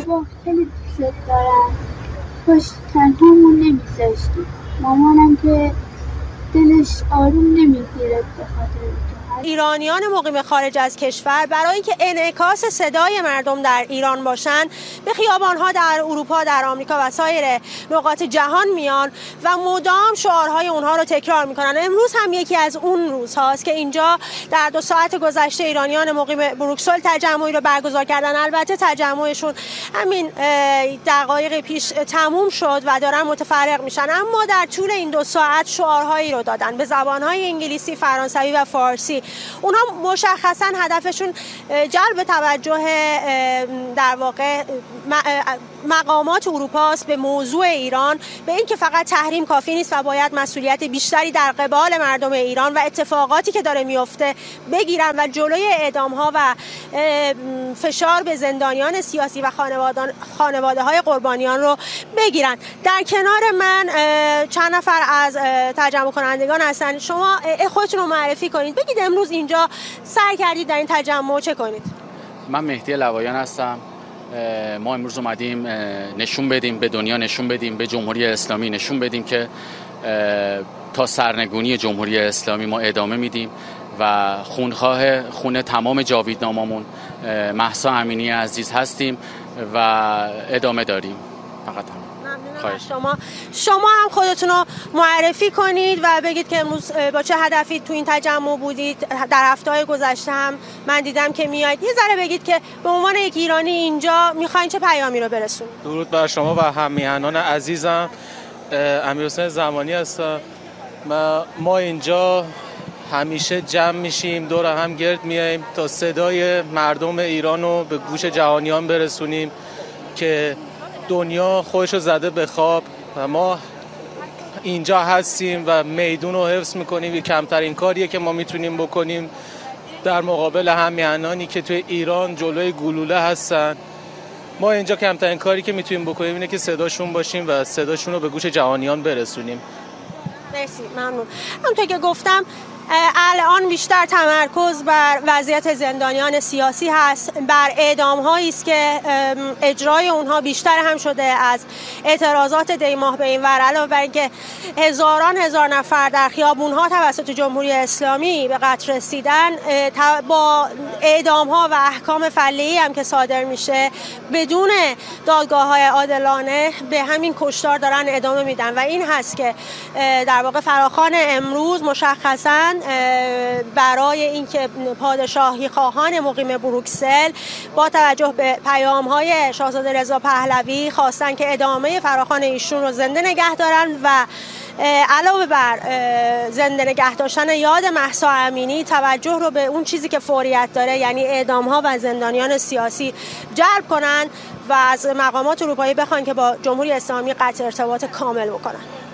بابا خیلی دوست دارم، کاش تنهامون نمیذاشتی. مامانم که دلش آروم نمیگیره به خاطر ایرانیان مقیم خارج از کشور برای اینکه انعکاس صدای مردم در ایران باشن به خیابان‌ها در اروپا، در آمریکا و سایر نقاط جهان میان و مدام شعارهای اونها رو تکرار میکنن. امروز هم یکی از اون روزهاست که اینجا در 2 ساعت گذشته ایرانیان مقیم بروکسل تجمعی رو برگزار کردن. البته تجمعشون همین دقایق پیش تموم شد و دارن متفرق میشن، اما در طول این 2 ساعت شعارهایی رو دادن به زبان‌های انگلیسی، فرانسوی و فارسی. اونها مشخصا هدفشون جلب توجه در واقع مقامات اروپا است به موضوع ایران، به اینکه فقط تحریم کافی نیست و باید مسئولیت بیشتری در قبال مردم ایران و اتفاقاتی که داره میفته بگیرن و جلوی اعدام‌ها و فشار به زندانیان سیاسی و خانواده‌های قربانیان رو بگیرن. در کنار من چند نفر از تجمع کنندگان هستن. شما خودتون رو معرفی کنید، بگید امروز اینجا سعی کردید در این تجمع چه کنید؟ من مهدی لوایان هستم. ما امروز اومدیم نشون بدیم به دنیا، نشون بدیم به جمهوری اسلامی، نشون بدیم که تا سرنگونی جمهوری اسلامی ما ادامه میدیم و خون تمام جاویدناممون مهسا امینی عزیز هستیم و ادامه داریم. فقط شما هم خودتون رو معرفی کنید و بگید که امروز با چه هدفی تو این تجمع بودید. در هفته‌های گذشته هم من دیدم که میاید. یه ذره بگید که به عنوان یک ایرانی اینجا میخواین چه پیامی رو برسونید. درود بر شما و هم‌میهنان عزیزم. امیرحسین زمانی هستم. ما اینجا همیشه جمع میشیم، دور هم گرد میایم تا صدای مردم ایران رو به گوش جهانیان برسونیم که دنیا خودشو زده به خواب و ما اینجا هستیم و میدون رو حفظ میکنیم. کمترین کاریه که ما میتونیم بکنیم در مقابل هم‌میهنانی که توی ایران جلوی گلوله هستن. ما اینجا کمترین کاری که میتونیم بکنیم اینه که صداشون باشیم و صداشون رو به گوش جهانیان برسونیم. مرسی، ممنون. همونطور که گفتم الان بیشتر تمرکز بر وضعیت زندانیان سیاسی هست، بر اعدام‌هایی است که اجرای اونها بیشتر هم شده از اعتراضات دی ماه به این ور. علاوه بر اینکه هزار نفر در خیابون‌ها توسط جمهوری اسلامی به قتل رسیدن، با اعدام‌ها و احکام فله‌ای هم که صادر میشه بدون دادگاه‌های عادلانه به همین کشتار دارن ادامه میدن و این هست که در واقع فراخوان امروز مشخصاً برای اینکه پادشاهی خواهان مقیم بروکسل با توجه به پیام‌های شاهزاده رضا پهلوی خواستن که ادامه فراخوان ایشون رو زنده نگه دارن و علاوه بر زنده نگه داشتن یاد مهسا امینی توجه رو به اون چیزی که فوریت داره، یعنی اعدام‌ها و زندانیان سیاسی جلب کنن و از مقامات اروپایی بخوان که با جمهوری اسلامی قطع ارتباط کامل بکنن.